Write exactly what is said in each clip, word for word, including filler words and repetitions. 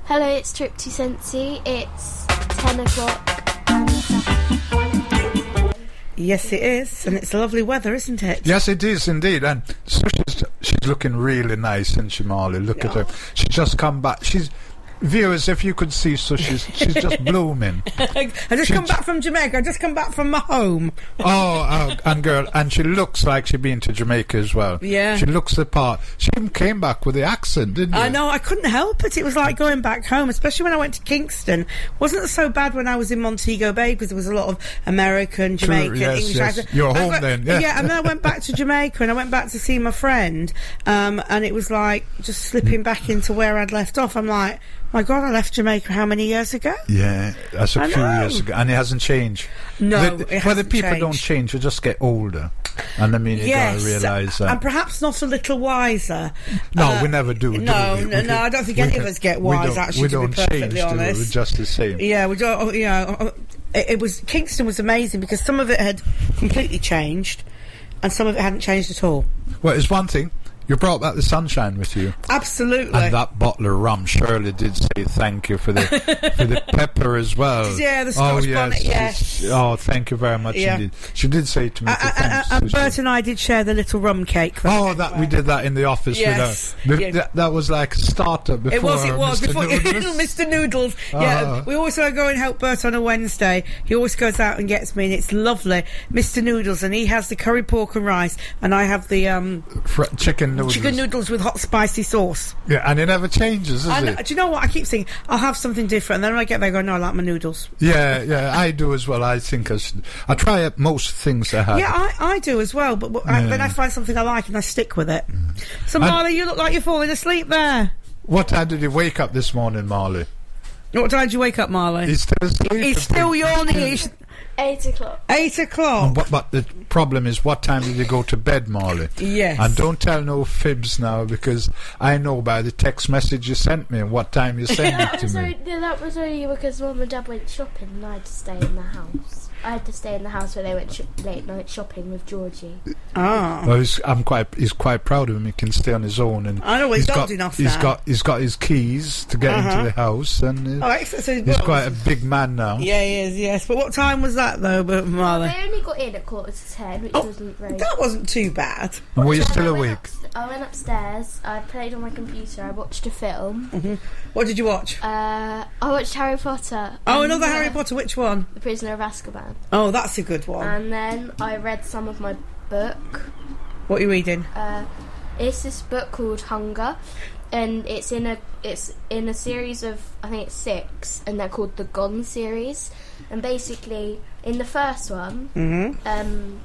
Hello, it's Trip to Sensi. It's ten o'clock. Yes, it is, and it's lovely weather, isn't it? Yes, it is indeed. And so she's, she's looking really nice, isn't she, Marley? Look Yeah. at her. She's just come back. She's viewers, if you could see, so she's she's just blooming. I just She- come back from Jamaica. I just come back from my home. Oh, uh, and girl, and she looks like she's been to Jamaica as well. Yeah. She looks the part. She even came back with the accent, didn't you? I know, I couldn't help it. It was like going back home, especially when I went to Kingston. Wasn't so bad when I was in Montego Bay because there was a lot of American, True, Jamaican, yes, English yes. accent. You're I home went- then, yeah. and then I went back to Jamaica and I went back to see my friend, um, and it was like just slipping back into where I'd left off. I'm like, my God, I left Jamaica how many years ago? Yeah, that's a I few know. years ago, and it hasn't changed. No, the, it well, the hasn't people changed. don't change; they just get older. And I mean, you Yes, gotta realise that. and perhaps not a little wiser. No, Uh, we never do. do No, we? no, We no. do- I don't think we any of don't- us get we wise. don't- Actually, we to don't be perfectly change, do we? honest, We're just the same. Yeah, we don't. You know, it, it was Kingston was amazing because some of it had completely changed, and some of it hadn't changed at all. Well, it's one thing. You brought back the sunshine with you, Absolutely. and that bottle of rum. Shirley did say thank you for the for the pepper as well. Yeah, the Scotch oh, bonnet, yes. yes. Oh, thank you very much Yeah. indeed. She did say to me, Uh, to uh, uh, thanks. and so Bert she- and I did share the little rum cake. Oh, that we did that in the office Yes, with her. The- yeah. that, that was like a startup before. It was, it was. Mister Before Noodles. Mister Noodles. Yeah, Ah. we always go and help Bert on a Wednesday. He always goes out and gets me, and it's lovely. Mister Noodles, and he has the curry pork and rice, and I have the um, Fr- chicken noodles. chicken noodles with hot spicy sauce. Yeah, and it never changes, does I know, it? do you know what? I keep saying I'll have something different, and then when I get there, I go, no, I like my noodles. Yeah, yeah, I do as well. I think I should. I try at most things I have. Yeah, I, I do as well, but, but I, Yeah. then I find something I like and I stick with it. So, And- Marley, you look like you're falling asleep there. What time did you wake up this morning, Marley? What time did you wake up, Marley? He's still asleep. He's still yawning. He's Eight o'clock. eight o'clock. But, but the problem is, what time did you go to bed, Marley? Yes. And don't tell no fibs now, because I know by the text message you sent me and what time you sent That it was, to only, me. yeah, that was only because Mum and Dad went shopping and I had to stay in the house. I had to stay in the house where they went sh- late night shopping with Georgie. Ah. Well, he's, I'm quite. He's quite proud of him. He can stay on his own, and I know, he's got, old enough He's now. got. He's got his keys to get Uh-huh. into the house, and uh, Oh, excellent. So he's what- quite a big man now. Yeah, he is, yes. But what time was that, though, but Marley? They only got in at quarter to ten, which Oh, wasn't very That wasn't too bad. And were you Then still I went awake? upst- I went upstairs, I played on my computer, I watched a film. What did you watch? Uh, I watched Harry Potter. Oh, and, another uh, Harry Potter. Which one? The Prisoner of Azkaban. Oh, that's a good one. And then I read some of my book. What are you reading? Uh, it's this book called Hunger, and it's in a it's in a series of I think it's six, and they're called the Gone series. And basically, in the first one, Mm-hmm. um,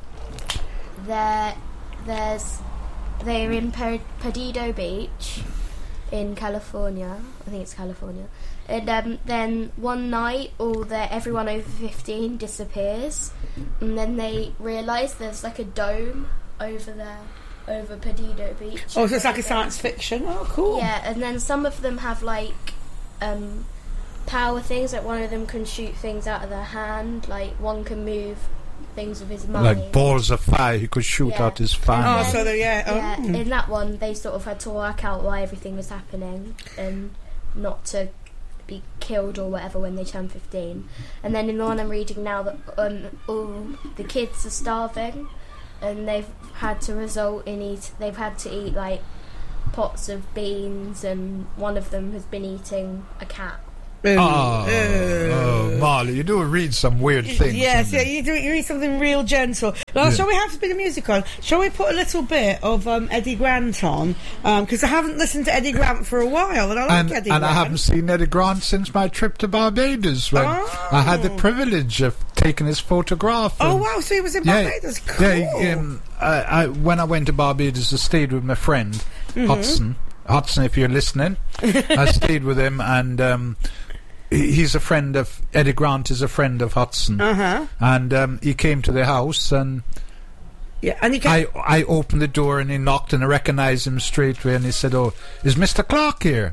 there there's they're in per- Perdido Beach in California. I think it's California. And um, then one night, all the everyone over fifteen disappears, and then they realise there's like a dome over there, over Perdido Beach. Oh, so it's like a science fiction. Oh, cool. Yeah, and then some of them have like um, power things. Like one of them can shoot things out of their hand. Like one can move things with his mind. Like balls of fire, he could shoot Yeah. out his Oh, fan. then- so they're, yeah. Oh. Yeah, in that one, they sort of had to work out why everything was happening and not to be killed or whatever when they turn fifteen. And then in the one I'm reading now, that um, all the kids are starving, and they've had to result in eat. They've had to eat like pots of beans, and one of them has been eating a cat. Ooh. Oh, Ooh. oh, Marley, you do read some weird things. Yes, don't yeah, you? you do. You read something real gentle. Now, Yeah. shall we have a bit of music on? Shall we put a little bit of um, Eddie Grant on? Because I haven't listened to Eddie Grant for a while, and I like And, Eddie and Grant. I haven't seen Eddie Grant since my trip to Barbados, when Oh. I had the privilege of taking his photograph. Oh and- wow! So he was in Yeah, Barbados. Cool. yeah. Um, I, I, when I went to Barbados, I stayed with my friend Mm-hmm. Hudson. Hudson, if you're listening, I stayed with him, and um, he- he's a friend of Eddie Grant. Is a friend of Hudson, Uh huh. and um, he came to the house, and Yeah, and he I kept, I opened the door, and he knocked, and I recognised him straight away, and he said, "Oh, is Mister Clark here?"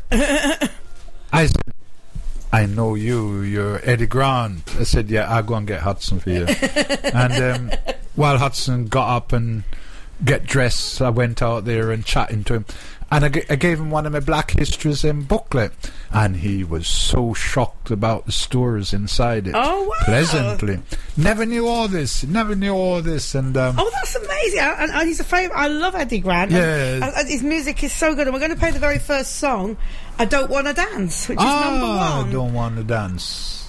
I said, I know you, you're Eddie Grant. I said, yeah, I'll go and get Hudson for you. And um, while Hudson got up and get dressed. I went out there and chatting to him. And I, g- I gave him one of my Black Histories um, booklet, and he was so shocked about the stories inside it. Oh, wow. Pleasantly. Never knew all this. Never knew all this. And um, oh, that's amazing. And, and he's a favourite. I love Eddie Grant. Yeah. And, and his music is so good. And we're going to play the very first song, I Don't Wanna Dance, which is ah, number one. I Don't Wanna Dance.